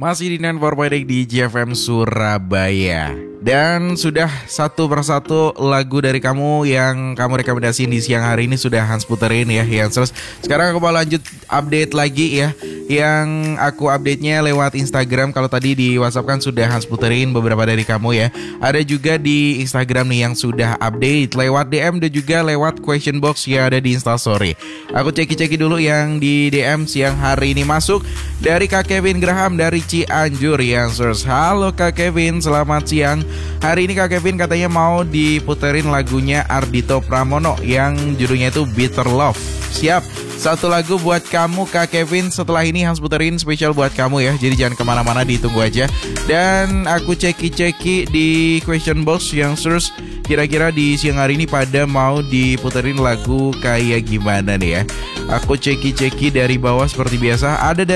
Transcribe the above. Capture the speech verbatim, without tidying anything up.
Masih di sembilan puluh empat point di J F M Surabaya. Dan sudah satu persatu lagu dari kamu yang kamu rekomendasiin di siang hari ini sudah Hans puterin ya, yang terus sekarang aku mau lanjut update lagi ya. Yang aku update-nya lewat Instagram. Kalau tadi di WhatsApp kan sudah Hans puterin beberapa dari kamu ya. Ada juga di Instagram nih yang sudah update lewat D M dan juga lewat question box yang ada di Instastory. Aku ceki-ceki dulu yang di D M siang hari ini masuk dari Kak Kevin Graham dari Cianjur yang search. Halo Kak Kevin, selamat siang. Hari ini Kak Kevin katanya mau diputerin lagunya Ardhito Pramono yang judulnya itu Bitter Love. Siap, satu lagu buat kamu Kak Kevin. Setelah ini Hans puterin spesial buat kamu ya. Jadi jangan kemana-mana, ditunggu aja. Dan aku ceki-ceki di question box yang search, kira-kira di siang hari ini pada mau diputerin lagu kayak gimana nih ya. Aku ceki-ceki dari bawah seperti biasa. Ada dari